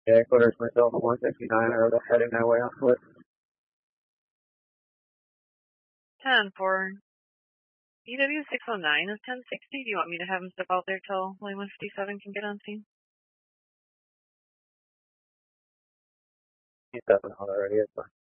Yeah, quarters myself at 169 or heading that way on foot. 10 for EW 609 is 1060. Do you want me to have him step out there till lane 157 can get on scene? He's stepping out already. It's fine.